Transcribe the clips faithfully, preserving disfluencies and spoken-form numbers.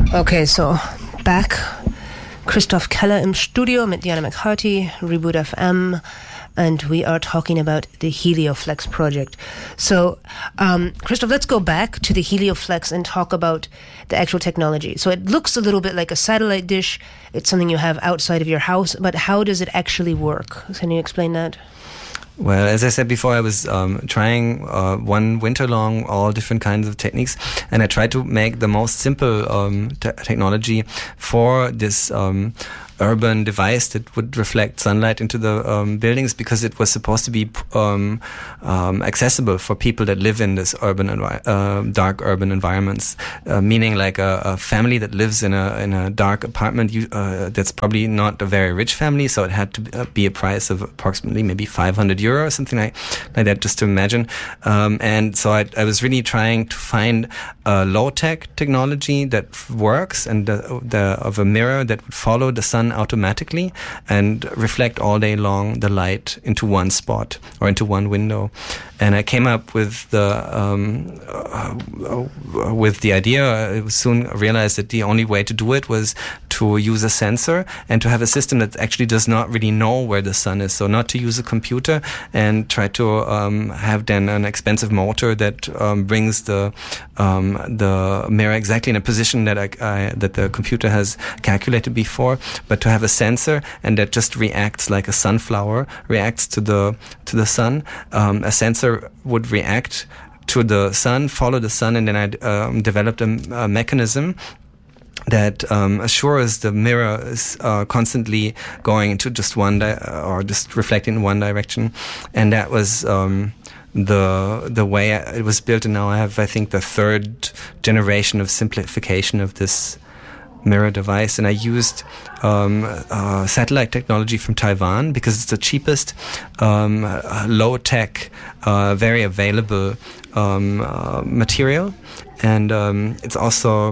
Okay, so back. Christoph Keller im Studio mit Diana McCarty, Reboot F M, and we are talking about the Helioflex project. So, um, Christoph, let's go back to the Helioflex and talk about the actual technology. So it looks a little bit like a satellite dish. It's something you have outside of your house, but how does it actually work? Can you explain that? Well, as I said before, I was um, trying uh, one winter long all different kinds of techniques, and I tried to make the most simple um, te- technology for this um, urban device that would reflect sunlight into the um, buildings, because it was supposed to be um, um, accessible for people that live in this urban, envi- uh, dark urban environments. Uh, meaning, like a, a family that lives in a in a dark apartment, you, uh, that's probably not a very rich family, so it had to be a price of approximately maybe five hundred euro or something like like that, just to imagine. Um, and so I, I was really trying to find a low tech technology that works, and the, the of a mirror that would follow the sun automatically and reflect all day long the light into one spot or into one window. And I came up with the um, uh, with the idea. I soon realized that the only way to do it was to use a sensor and to have a system that actually does not really know where the sun is. So not to use a computer and try to um, have then an expensive motor that um, brings the um, the mirror exactly in a position that I, I that the computer has calculated before, but to have a sensor and that just reacts like a sunflower reacts to the to the sun. Um, a sensor would react to the sun, follow the sun, and then I um, developed a, a mechanism that um, assures the mirror is uh, constantly going into just one di- or just reflecting in one direction, and that was um, the the way it was built. And now I have, I think, the third generation of simplification of this mirror device, and I used um, uh, satellite technology from Taiwan because it's the cheapest, um, uh, low-tech, uh, very available um, uh, material, and um, it's also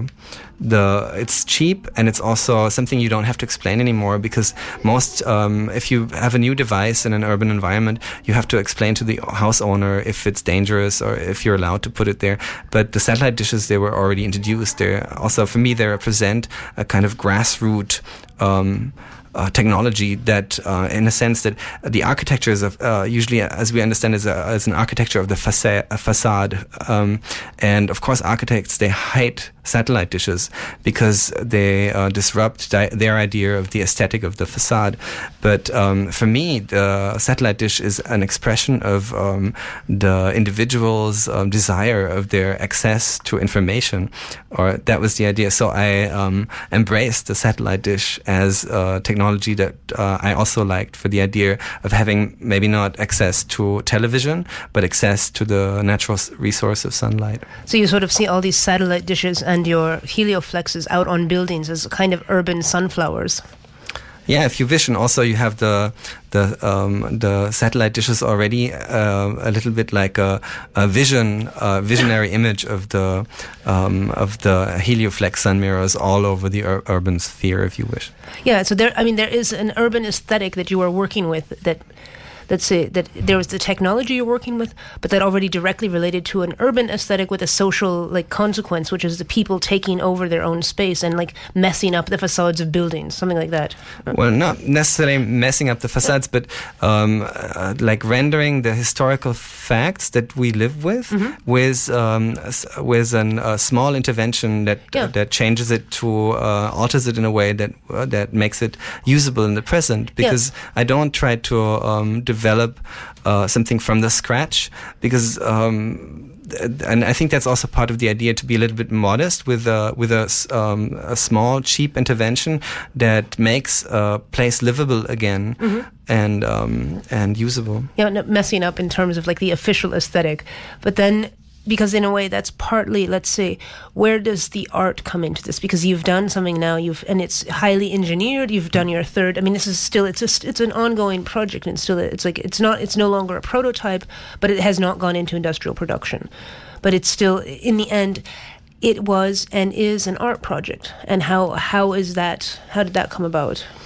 the it's cheap, and it's also something you don't have to explain anymore, because most um, if you have a new device in an urban environment, you have to explain to the house owner if it's dangerous or if you're allowed to put it there. But the satellite dishes, they were already introduced. They're also, for me, they represent a kind of grassroots um, Uh, technology that, uh, in a sense, that the architecture is of, uh, usually, as we understand, is, a, is an architecture of the faca- facade. Um, and of course, architects, they hide satellite dishes because they uh, disrupt di- their idea of the aesthetic of the facade. But um, for me, the satellite dish is an expression of um, the individual's um, desire of their access to information, or that was the idea. So I um, embraced the satellite dish as a technology that uh, I also liked, for the idea of having maybe not access to television, but access to the natural resource of sunlight. So you sort of see all these satellite dishes and your Helioflexes out on buildings as kind of urban sunflowers. Yeah, if you wish, and also you have the the um, the satellite dishes already uh, a little bit like a, a vision, a visionary image of the um, of the Helioflex sun mirrors all over the ur- urban sphere, if you wish. Yeah, so there, I mean, there is an urban aesthetic that you are working with that. Let's say that there was the technology you're working with, but that already directly related to an urban aesthetic with a social like consequence, which is the people taking over their own space and like messing up the facades of buildings, something like that. Well, not necessarily messing up the facades, but um, uh, like rendering the historical facts that we live with mm-hmm. with um, with an, a small intervention that yeah. uh, that changes it to uh, alters it in a way that uh, that makes it usable in the present. Because yeah. I don't try to um, develop uh, something from the scratch, because um, and I think that's also part of the idea, to be a little bit modest with a, with a, um, a small, cheap intervention that makes a place livable again mm-hmm. and um, and usable. Yeah, not messing up in terms of like the official aesthetic, but then. Because in a way, that's partly, let's say, where does the art come into this? Because you've done something now, you've and it's highly engineered. You've done your third. I mean, this is still it's just it's an ongoing project, and still it's like it's not it's no longer a prototype, but it has not gone into industrial production. But it's still, in the end, it was and is an art project. And how how is that? How did that come about?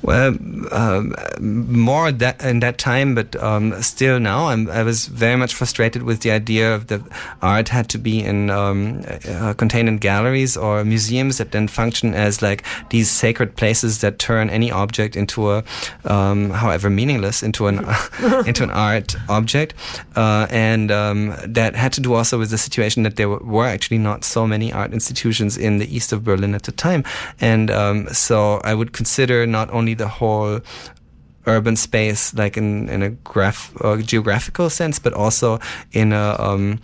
Well, um, more that in that time, but um, still now, I'm, I was very much frustrated with the idea of the art had to be in um, uh, contained in galleries or museums that then function as like these sacred places that turn any object into a, um, however meaningless, into an into an art object, uh, and um, that had to do also with the situation that there were, were actually not so many art institutions in the east of Berlin at the time, and um, so I would consider not only the whole urban space, like in, in a graph, uh, geographical sense, but also in a, um,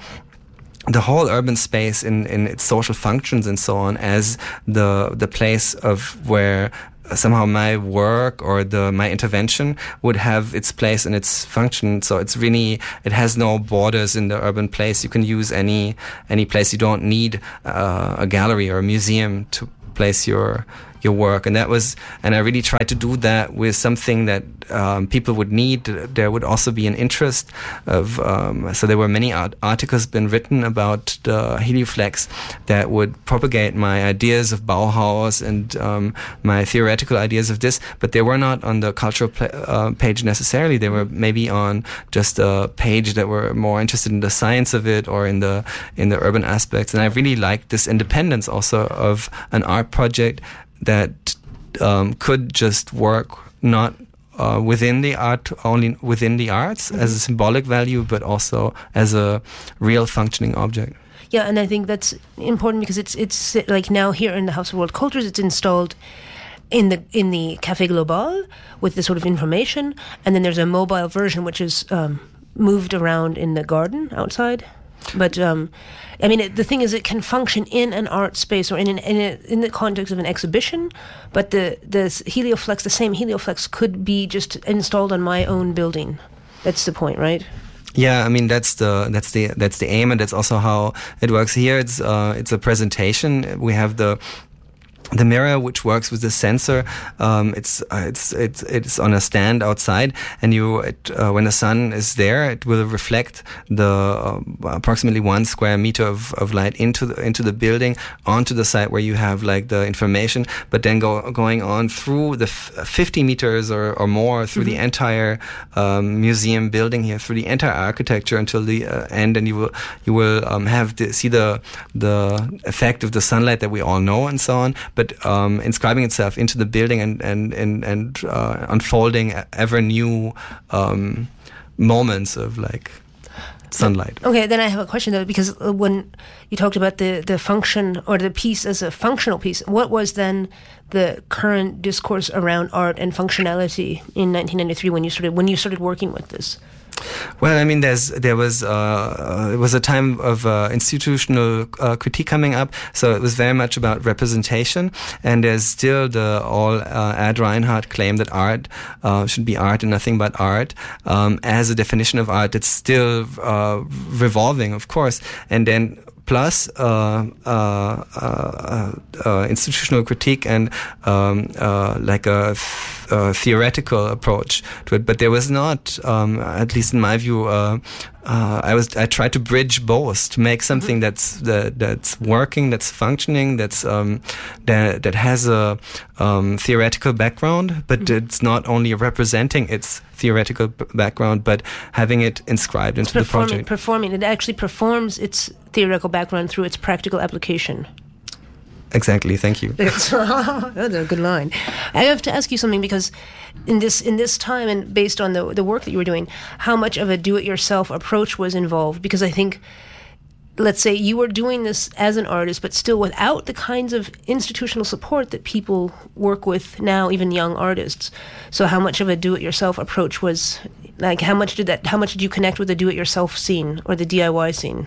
the whole urban space in, in its social functions and so on as the the place of where somehow my work or the my intervention would have its place and its function. So it's really, it has no borders in the urban place. You can use any any place. You don't need uh, a gallery or a museum to place your your work, and that was, and I really tried to do that with something that um, people would need. There would also be an interest of, um, so there were many art- articles been written about the Helioflex that would propagate my ideas of Bauhaus and um, my theoretical ideas of this, but they were not on the cultural pla- uh, page necessarily. They were maybe on just a page that were more interested in the science of it or in the in the urban aspects. And I really liked this independence also of an art project that um, could just work not uh, within the art, only within the arts mm-hmm. as a symbolic value, but also as a real functioning object. Yeah, and I think that's important because it's it's like now here in the House of World Cultures, it's installed in the in the Café Global with the sort of information, and then there's a mobile version which is um, moved around in the garden outside. But um, I mean, it, the thing is, it can function in an art space or in an, in, a, in the context of an exhibition. But the the Helioflex, the same Helioflex, could be just installed on my own building. That's the point, right? Yeah, I mean that's the that's the that's the aim, and that's also how it works here. It's uh, it's a presentation. We have the. The mirror, which works with the sensor, um, it's uh, it's it's it's on a stand outside, and you it, uh, when the sun is there, it will reflect the uh, approximately one square meter of, of light into the into the building onto the site where you have like the information, but then go going on through the f- fifty meters or, or more through mm-hmm. the entire um, museum building here, through the entire architecture until the uh, end, and you will you will um, have to see the the effect of the sunlight that we all know and so on. But um, inscribing itself into the building and and and, and uh, unfolding ever new um, moments of like sunlight. Okay, then I have a question though, because when you talked about the, the function or the piece as a functional piece, what was then the current discourse around art and functionality in nineteen ninety-three when you started when you started working with this? Well, I mean, there's there was uh, it was a time of uh, institutional uh, critique coming up, so it was very much about representation. And there's still the all uh, Ad Reinhardt claim that art uh, should be art and nothing but art um, as a definition of art. It's still uh, revolving, of course, and then. Plus uh, uh, uh, uh, institutional critique and um, uh, like a, th- a theoretical approach to it, but there was not, um, at least in my view, uh, uh, I was I tried to bridge both to make something mm-hmm. that's that, that's working, that's functioning, that's um, that that has a um, theoretical background, but mm-hmm. it's not only representing its theoretical b- background, but having it inscribed into the project. Performing, it actually performs its theoretical background through its practical application. Exactly. Thank you. That's a good line. I have to ask you something because in this in this time and based on the the work that you were doing, how much of a do-it-yourself approach was involved? Because I think, let's say you were doing this as an artist, but still without the kinds of institutional support that people work with now, even young artists. So how much of a do-it-yourself approach was, like, how much did that? How much did you connect with the do-it-yourself scene or the D I Y scene?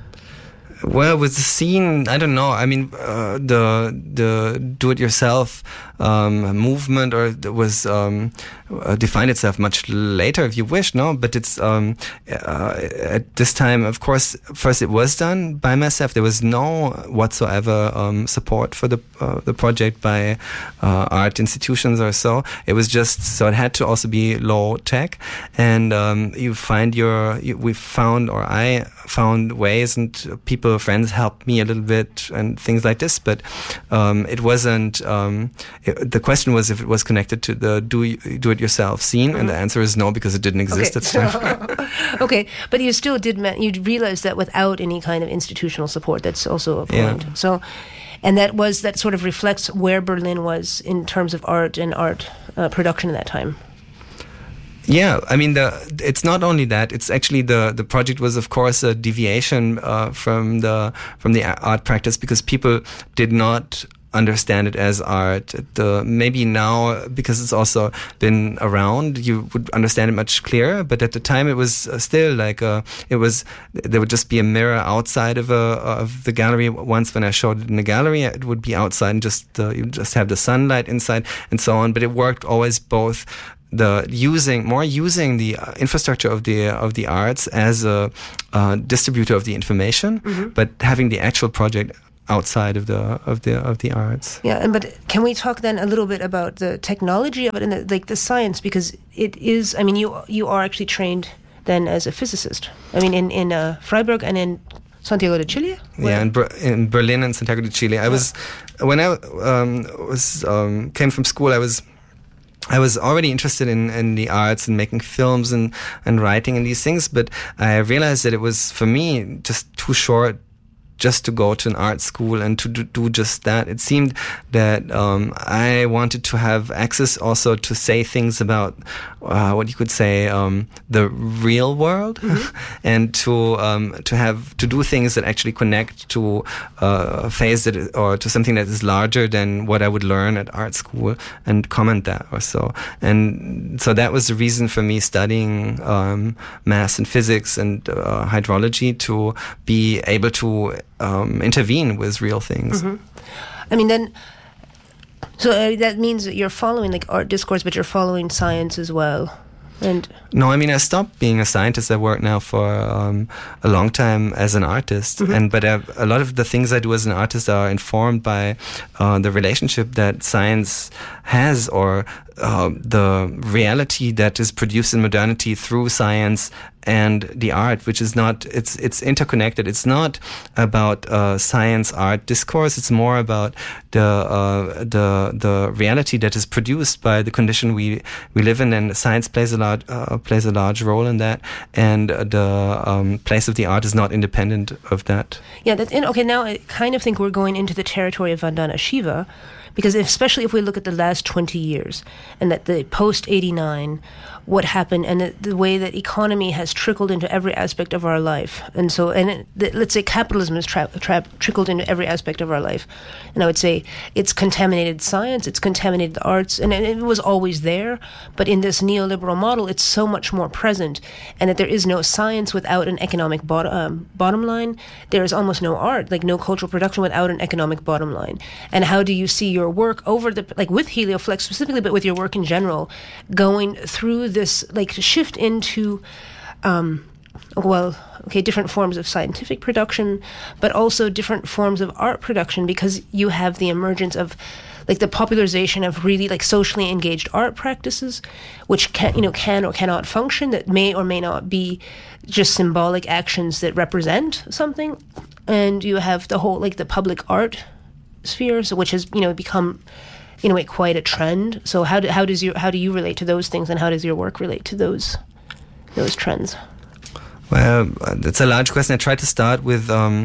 Well, with the scene, I don't know. I mean, uh, the the do-it-yourself um, movement, or was um, uh, defined itself much later, if you wish. No, but it's um, uh, at this time, of course. First, it was done by myself. There was no whatsoever um, support for the uh, the project by uh, art institutions or so. It was just so it had to also be low tech, and um, you find your you, we found or I found ways, and people, friends helped me a little bit and things like this. But um, it wasn't. Um, it, the question was if it was connected to the do do it yourself scene, mm-hmm. and the answer is no, because it didn't exist okay. at the time. Okay, but you still did. You realized that without any kind of institutional support, that's also a point. Yeah. So. And that was that sort of reflects where Berlin was in terms of art and art uh, production at that time. Yeah, I mean, the it's not only that. It's actually the the project was, of course, a deviation uh, from the from the art practice, because people did not understand it as art. The, maybe now, because it's also been around, you would understand it much clearer. But at the time, it was still like a, it was, there would just be a mirror outside of a, of the gallery. Once when I showed it in the gallery, it would be outside and just, uh, you just have the sunlight inside and so on. But it worked always both the using more using the infrastructure of the of the arts as a uh, distributor of the information, mm-hmm. but having the actual project outside of the of the of the arts. Yeah, and but can we talk then a little bit about the technology of it and the, like the science, because it is. I mean, you you are actually trained then as a physicist. I mean, in in uh, Freiburg and in Santiago de Chile. Where? Yeah, in, Ber- in Berlin and Santiago de Chile. I yeah. was when I um, was um, came from school. I was. I was already interested in, in the arts and making films and, and writing and these things, but I realized that it was, for me, just too short just to go to an art school and to do, do just that. It seemed that um, I wanted to have access also to say things about uh, what you could say um, the real world, mm-hmm. and to um, to have to do things that actually connect to uh, a phase that is, or to something that is larger than what I would learn at art school and comment that or so. And so that was the reason for me studying um, math and physics and uh, hydrology, to be able to Um, intervene with real things. Mm-hmm. I mean, then, so uh, that means that you're following like art discourse, but you're following science as well. And no, I mean, I stopped being a scientist. I worked now for um, a long time as an artist, mm-hmm. and but I, a lot of the things I do as an artist are informed by uh, the relationship that science has, or uh, the reality that is produced in modernity through science and the art, which is not, it's it's interconnected. It's not about uh, science art discourse. It's more about the uh, the the reality that is produced by the condition we we live in, and science plays a large uh, plays a large role in that, and the um, place of the art is not independent of that. Yeah, that's in, okay. Now I kind of think we're going into the territory of Vandana Shiva, because especially if we look at the last twenty years and that the post eighty-nine, what happened, and the, the way that economy has trickled into every aspect of our life. And so, and it, the, let's say capitalism has tra- tra- trickled into every aspect of our life. And I would say it's contaminated science, it's contaminated the arts, and it, it was always there. But in this neoliberal model, it's so much more present, and that there is no science without an economic bot- um, bottom line. There is almost no art, like no cultural production without an economic bottom line. And how do you see your work over the, like with HelioFlex specifically, but with your work in general, going through this like shift into um, well, okay, different forms of scientific production, but also different forms of art production, because you have the emergence of like the popularization of really like socially engaged art practices, which can, you know, can or cannot function, that may or may not be just symbolic actions that represent something. And you have the whole, like the public art sphere, so which has, you know, become in a way quite a trend. So how do, how does your how do you relate to those things, and how does your work relate to those those trends? Well, that's a large question. I tried to start with um,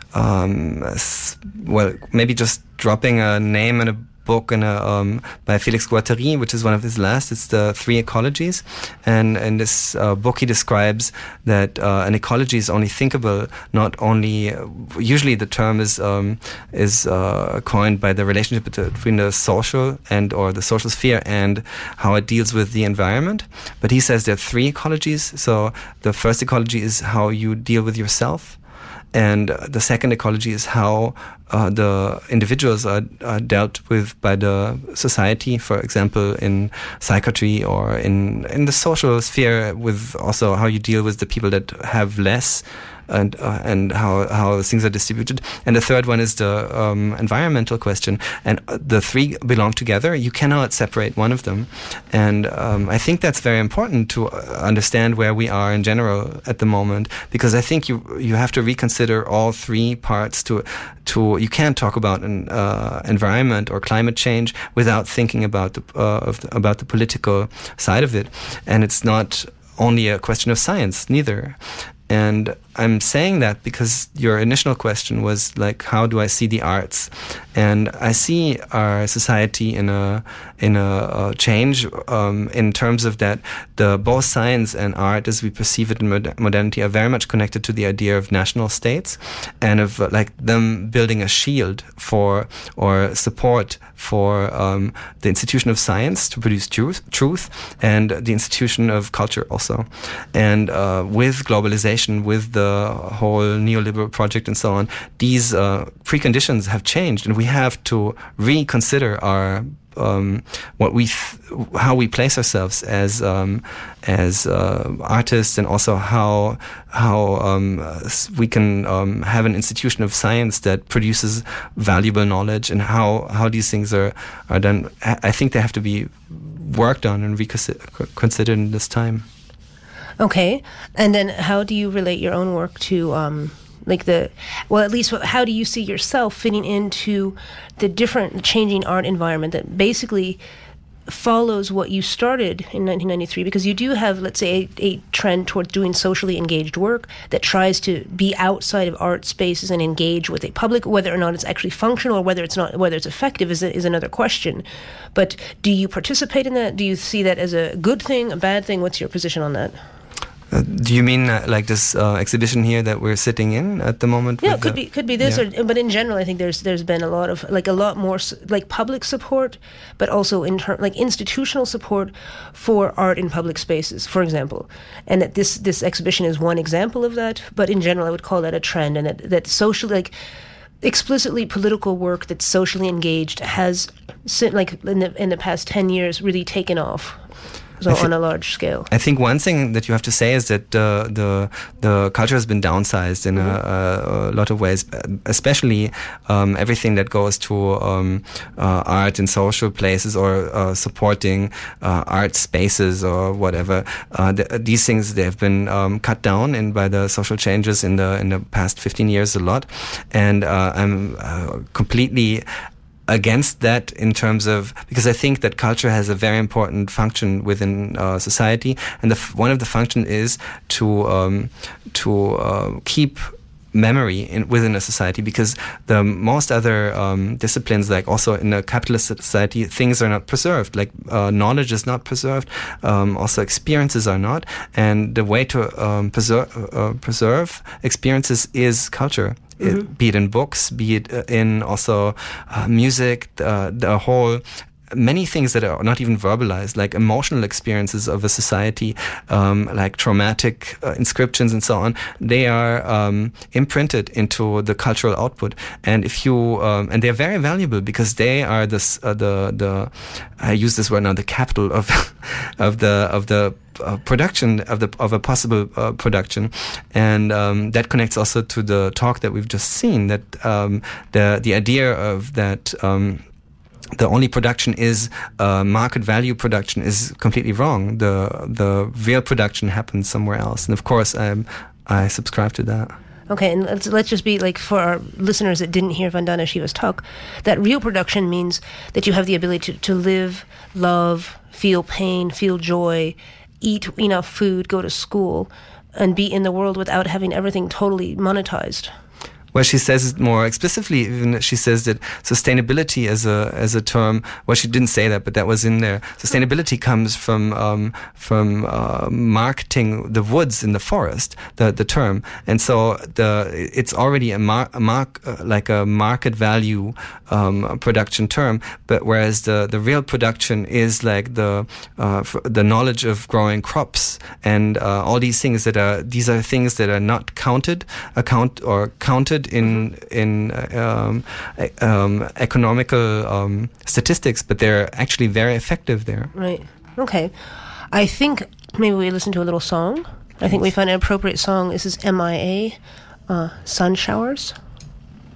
um, well, maybe just dropping a name and a book and a, um, by Felix Guattari, which is one of his last. It's the Three Ecologies, and in this uh, book he describes that uh, an ecology is only thinkable not only. Uh, usually, the term is um, is uh, coined by the relationship between the social and or the social sphere and how it deals with the environment. But he says there are three ecologies. So the first ecology is how you deal with yourself. And the second ecology is how uh, the individuals are, are dealt with by the society, for example, in psychiatry or in, in the social sphere, with also how you deal with the people that have less and uh, and how how things are distributed. And the third one is the um, environmental question. And the three belong together. You cannot separate one of them. And um, I think that's very important to understand where we are in general at the moment, because I think you you have to reconsider all three parts to to you can't talk about an uh, environment or climate change without thinking about the, uh, of the about the political side of it. And it's not only a question of science, neither. And I'm saying that because your initial question was like, how do I see the arts? And I see our society in a in a, a change um, in terms of that the both science and art, as we perceive it in mod- modernity, are very much connected to the idea of national states and of uh, like them building a shield for or support for um, the institution of science to produce truth, truth, and the institution of culture also. And uh, with globalization, with the whole neoliberal project and so on, these uh, preconditions have changed, and we have to reconsider our um, what we th- how we place ourselves as um, as uh, artists, and also how how um, we can um, have an institution of science that produces valuable knowledge, and how how these things are are done. I think they have to be worked on and reconsidered in this time. Okay, and then how do you relate your own work to, um, like the, well, at least how do you see yourself fitting into the different changing art environment that basically follows what you started in nineteen ninety-three? Because you do have, let's say, a, a trend towards doing socially engaged work that tries to be outside of art spaces and engage with a public. Whether or not it's actually functional or whether it's not, whether it's effective is, is another question. But do you participate in that? Do you see that as a good thing, a bad thing? What's your position on that? Uh, do you mean uh, like this uh, exhibition here that we're sitting in at the moment? Yeah, it could the, be could be this, yeah. or, but in general, I think there's there's been a lot of like a lot more like public support, but also in ter- like institutional support for art in public spaces, for example. And that this this exhibition is one example of that. But in general, I would call that a trend, and that that social like explicitly political work that's socially engaged has like in the in the past ten years really taken off. So th- on a large scale. I think one thing that you have to say is that uh, the the culture has been downsized in mm-hmm. a, a lot of ways, especially um, everything that goes to um, uh, art in social places or uh, supporting uh, art spaces or whatever. Uh, the, these things, they have been um, cut down in by the social changes in the in the past fifteen years a lot, and uh, I'm uh, completely against that in terms of, because I think that culture has a very important function within uh, society, and the f- one of the function is to um, to uh, keep memory in, within a society, because the most other um, disciplines, like also in a capitalist society, things are not preserved, like uh, knowledge is not preserved, um, also experiences are not, and the way to um, preserve, uh, preserve experiences is culture. Mm-hmm. It, be it in books, be it in also uh, music, uh, the whole many things that are not even verbalized, like emotional experiences of a society, um, like traumatic uh, inscriptions and so on, they are um, imprinted into the cultural output. And if you um, and they're very valuable because they are this uh, the the I use this word now, the capital of of the of the Uh, production of the of a possible uh, production, and um, that connects also to the talk that we've just seen. That um, the the idea of that. Um, The only production is uh, market value production is completely wrong. The the real production happens somewhere else, and of course, I'm, I subscribe to that. Okay, and let's let's just be like, for our listeners that didn't hear Vandana Shiva's talk, that real production means that you have the ability to, to live, love, feel pain, feel joy, eat enough food, go to school, and be in the world without having everything totally monetized. Well, she says it more explicitly. Even she says that sustainability as a as a term. Well, she didn't say that, but that was in there. Sustainability comes from um, from uh, marketing the woods in the forest. The the term, and so the it's already a mark a mark uh, like a market value um, production term. But whereas the, the real production is like the uh, the knowledge of growing crops and uh, all these things that are these are things that are not counted account or counted in in um, um, economical um, statistics, but they're actually very effective there. Right. Okay. I think maybe we listen to a little song. I think we found an appropriate song. This is M I A, uh, Sun Showers.